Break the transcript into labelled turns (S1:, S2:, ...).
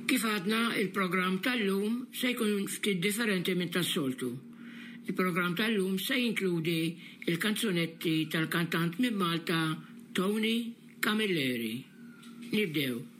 S1: Kif għadna, il-programm tal-lum se jkun ftit differenti minn tas-soltu. Il-programm tal-lum se jinkludi il-kanzunetti tal-kantant minn Malta Tony Camilleri. Nibdew.